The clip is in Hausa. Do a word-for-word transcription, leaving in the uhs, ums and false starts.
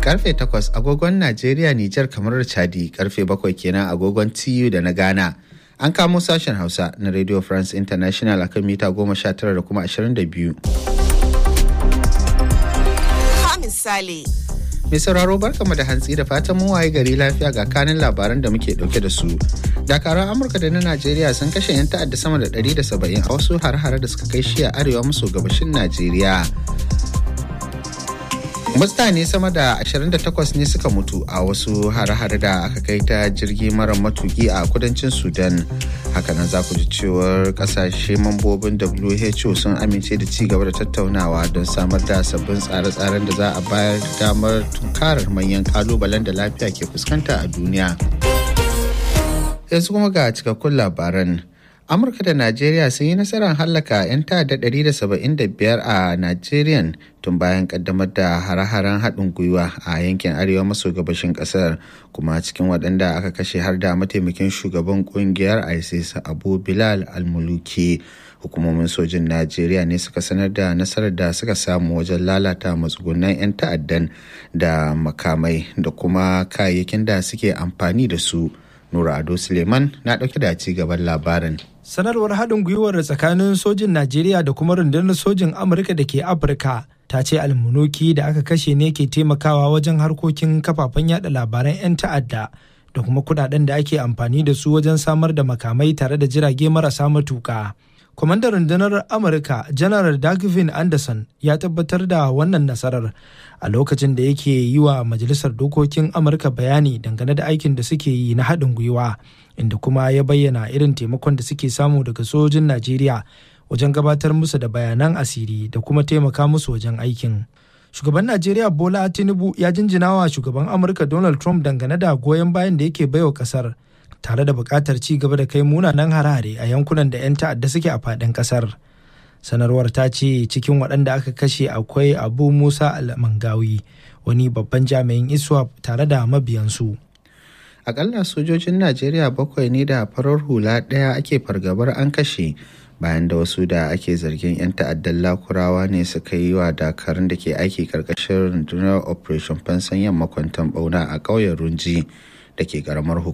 Karfe takwas agogon Najeriya, Nijar, kamar Chadi, karfe bakwai kenan agogon T U da na Ghana. An kamo sashen Hausa na Radio France International akan mita goma sha tara da kuma ashirin da biyu. Misali. Mai sauraro barkamu da hantsi da fatan mun waye gari lafiya ga kanin labaran da muke dauke da su. Dakaran Amurka da na Najeriya sun kashe 'yan ta'adda sama da ɗari da saba'in a wasu har-hare da suka kai shi a arewa maso gabashin Najeriya. Mutane sama da ashirin da takwas ne suka mutu a wasu hare-hare da aka kai ta jirgi mara matuki a kudancin Sudan. Hakanan za ku ji cewar kasashe mambobin W H O sun amince da ci gaba da tattaunawa don samar da sabbin tsare-tsaren da za a bayar damar tunkarar manyan kalubalen da lafiya ke fuskanta a duniya. Yanzu kuma ga cikakkun labaran. Amurka da Najeriya sun yi nasarar hallaka 'yan ta'adda ɗari da saba'in da biyar a Najeriya tun bayan kaddamar da hare-haren haɗin gwiwa a yankin arewa maso gabashin ƙasar, kuma cikin waɗanda aka kashe har da mataimakin shugaban ƙungiyar ISIS Abu Bilal al-Muluki. Hukumomin sojin Najeriya ne suka sanar da nasarar da suka samu wajen lalata matsugunan 'yan ta'addan da makamai da kuma kayayyakin da suke amfani da su. Nura Ado Suleiman na ɗauke da ci gaban labarin. Sanarwar haɗin gwiwar tsakanin sojin Najeriya da kuma rundunar sojin Amurka da ke Afirka ta ce almunuki da aka kashe ne ke taimakawa wajen harkokin kafafen yada labaran 'yan ta'adda da kuma kudaden da ake amfani da su wajen samar da makamai tare da jirage marasa matuka. Kwamandan rundunar Amurka, General Dagvin Anderson, ya tabbatar da wannan nasarar a lokacin da yake yi wa Majalisar Dokokin Amurka bayani dangane da aikin da suke yi na haɗin gwiwa, inda kuma ya bayyana irin taimakon da suke samu daga sojin Najeriya wajen gabatar musu da bayanan asiri da kuma taimaka musu wajen aikin. Shugaban Najeriya Bola Tinubu ya jinjina wa shugaban Amurka Donald Trump dangane da goyon bayan da yake baiwa ƙasar, tare da buƙatar ci gaba da kai munanan harare a yankunan da 'yan ta'adda suke a faɗin ƙasar. Sanarwar ta ce cikin waɗanda aka kashe akwai Abu Musa Al-Mangawi, wani babban jami'in ISWAP tare da mabiyansu. Akalla sojojin Najeriya bakwai ne da farar hula ɗaya ake fargabar an kashe bayan da wasu da ake zargin 'yan ta'addan Lakurawa ne suka yi wa dakarun da ke aiki ƙarƙashin rundunar Operation Fansan Yamma kwanton ɓauna a ƙauyen Runji da ke ƙaramar